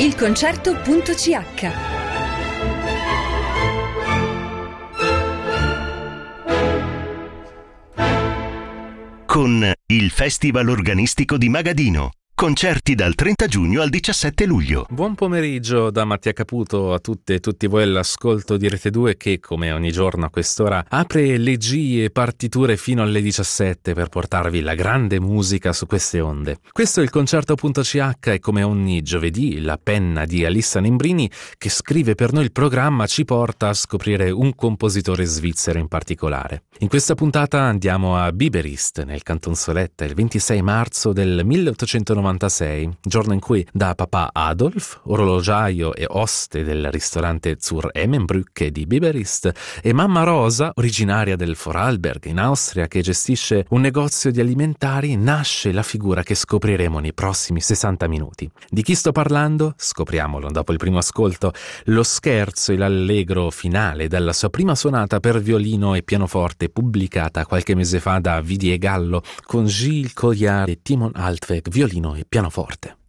ilconcerto.ch. Con il Festival Organistico di Magadino. Concerti dal 30 giugno al 17 luglio. Buon pomeriggio da Mattia Caputo a tutte e tutti voi all'ascolto di Rete 2 che, come ogni giorno a quest'ora, apre leggi e partiture fino alle 17 per portarvi la grande musica su queste onde. Questo è il Concerto.ch e come ogni giovedì la penna di Alissa Nembrini, che scrive per noi il programma, ci porta a scoprire un compositore svizzero in particolare. In questa puntata andiamo a Biberist, nel Canton Soletta, il 26 marzo del 1896, giorno in cui da papà Adolf, orologiaio e oste del ristorante Zur Emmenbrücke di Biberist, e mamma Rosa, originaria del Vorarlberg in Austria, che gestisce un negozio di alimentari, nasce la figura che scopriremo nei prossimi 60 minuti. Di chi sto parlando? Scopriamolo dopo il primo ascolto. Lo scherzo e l'allegro finale dalla sua prima sonata per violino e pianoforte, pubblicata qualche mese fa da Vidi e Gallo, con Gilles Collard e Timon Altweg, violino e pianoforte.